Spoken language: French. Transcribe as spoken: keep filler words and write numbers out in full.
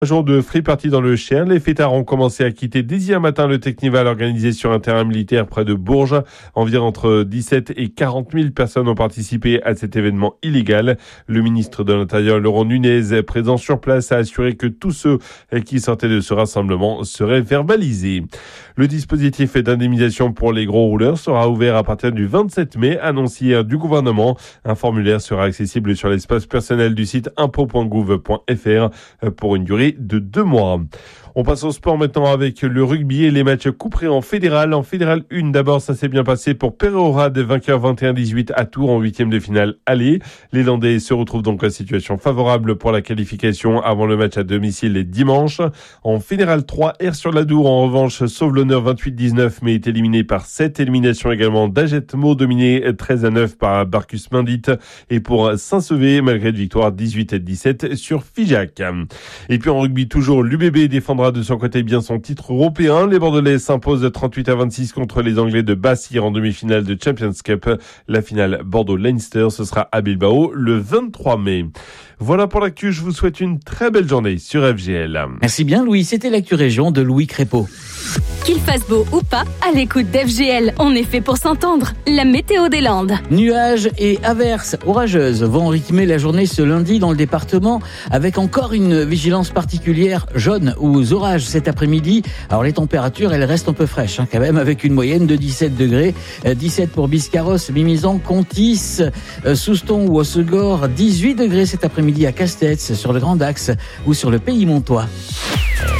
Jour de free party dans le Cher. Les fêtards ont commencé à quitter dès hier matin le Technival organisé sur un terrain militaire près de Bourges. Environ entre dix-sept et quarante mille personnes ont participé à cet événement illégal. Le ministre de l'Intérieur, Laurent Nunez, présent sur place, a assuré que tous ceux qui sortaient de ce rassemblement seraient verbalisés. Le dispositif d'indemnisation pour les gros rouleurs sera ouvert à partir du vingt-sept mai, annoncé hier du gouvernement. Un formulaire sera accessible sur l'espace personnel du site impôt point gouv point f r pour une durée de deux mois. On passe au sport maintenant avec le rugby et les matchs couperés en fédéral. En fédéral un, d'abord, ça s'est bien passé pour Pereorade, vainqueur vingt et un dix-huit à Tours en huitième de finale aller. Les Landais se retrouvent donc en situation favorable pour la qualification avant le match à domicile les dimanches. En fédéral trois, Aire-sur-la-Dour, en revanche, sauve l'honneur vingt-huit dix-neuf, mais est éliminé par sept. Élimination également d'Agetmo, dominé treize à neuf par Barcus Mendit. Et pour Saint-Sevé, malgré une victoire dix-huit à dix-sept sur Figeac. Et puis en rugby, toujours, l'U B B défendra de son côté bien son titre européen. Les Bordelais s'imposent trente-huit à vingt-six contre les Anglais de Bassir en demi-finale de Champions Cup. La finale Bordeaux-Leinster, ce sera à Bilbao le vingt-trois mai. Voilà pour l'actu, je vous souhaite une très belle journée sur F G L. Merci bien Louis, c'était l'actu région de Louis Crépeau. Qu'il fasse beau ou pas, à l'écoute d'F G L, on est fait pour s'entendre. La météo des Landes. Nuages et averses orageuses vont rythmer la journée ce lundi dans le département, avec encore une vigilance particulière jaune aux orages cet après-midi. Alors les températures, elles restent un peu fraîches hein, quand même, avec une moyenne de dix-sept degrés. dix-sept pour Biscarrosse, Mimizan, Contis, Souston ou Hossegor. dix-huit degrés cet après-midi à Castets, sur le Grand Axe ou sur le Pays Montois.